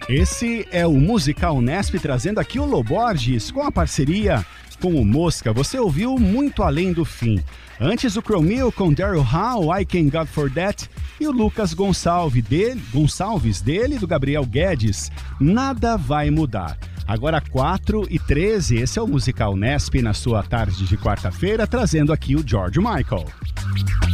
Esse é o Musical Nesp trazendo aqui o Loborges com a parceria com o Mosca. Você ouviu Muito Além do Fim. Antes o Chromeo com Daryl Hall, I Can God For That. E o Lucas Gonçalves dele do Gabriel Guedes, Nada Vai Mudar. Agora 4h13, esse é o Musical Nesp na sua tarde de quarta-feira, trazendo aqui o George Michael.